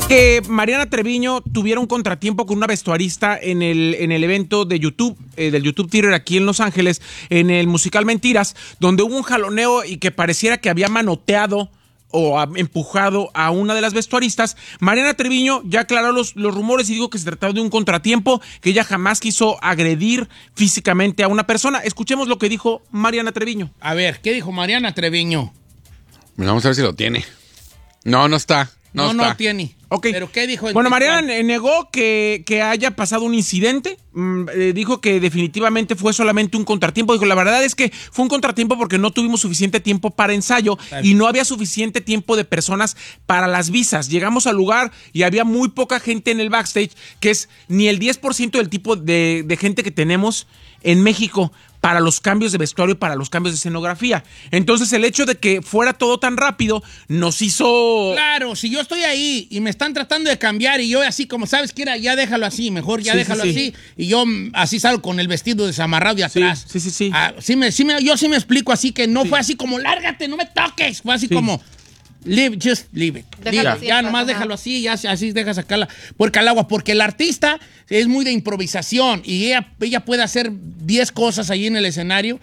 Que Mariana Treviño tuviera un contratiempo con una vestuarista en el evento de YouTube, del YouTube Theater aquí en Los Ángeles, en el musical Mentiras, donde hubo un jaloneo y que pareciera que había manoteado o empujado a una de las vestuaristas. Mariana Treviño ya aclaró los rumores y dijo que se trataba de un contratiempo, que ella jamás quiso agredir físicamente a una persona. Escuchemos lo que dijo Mariana Treviño. A ver, ¿qué dijo Mariana Treviño? Vamos a ver si lo tiene. No está. No tiene. Ok. ¿Pero qué dijo? Bueno, Mariana negó que haya pasado un incidente. Dijo que definitivamente fue solamente un contratiempo. Dijo, la verdad es que fue un contratiempo porque no tuvimos suficiente tiempo para ensayo y no había suficiente tiempo de personas para las visas. Llegamos al lugar y había muy poca gente en el backstage, que es ni el 10% del tipo de gente que tenemos en México para los cambios de vestuario, para los cambios de escenografía. Entonces, el hecho de que fuera todo tan rápido nos hizo... Claro, si yo estoy ahí y me están tratando de cambiar y yo así como, ¿sabes qué? Ya déjalo así, mejor ya déjalo así. Y yo así salgo con el vestido desamarrado de atrás. Sí. Yo sí me explico así, que no fue así como, lárgate, no me toques. Fue así como... just leave it. Ya nomás déjalo así, ya así deja sacarla puerca al agua, porque el artista es muy de improvisación y ella puede hacer 10 cosas ahí en el escenario,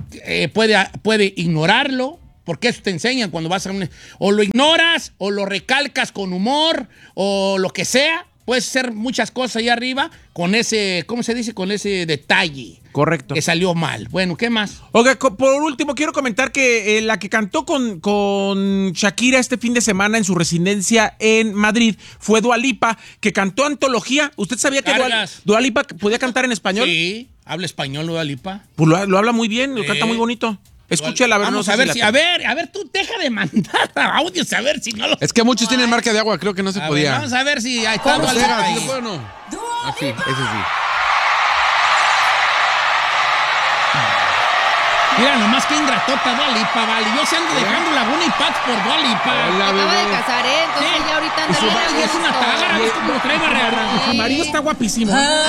puede ignorarlo, porque eso te enseñan cuando vas a o lo ignoras, o lo recalcas con humor, o lo que sea. Puedes hacer muchas cosas ahí arriba con ese, ¿cómo se dice? Con ese detalle. Correcto. Que salió mal. Bueno, ¿qué más? Oiga, por último, quiero comentar que la que cantó con Shakira este fin de semana en su residencia en Madrid fue Dua Lipa, que cantó Antología. ¿Usted sabía que Dua Lipa podía cantar en español? Sí, habla español Dua Lipa. Pues lo habla muy bien, lo canta muy bonito. Escúchala, a ver. Vamos a ver si, a ver, tú deja de mandar audios, a ver si no lo... Es que muchos tienen marca de agua, creo que no se podía. Vamos a ver si ahí está. ¿Sí se puede o no? Así, ese sí. Mira, nomás que ingratota Dua Lipa, vale. Yo se ando dejando Laguna y Paz por Dua Lipa. Acaba de casar, entonces ya ahorita anda bien. Es una tágara, es como trae barrera. Su marido está guapísimo.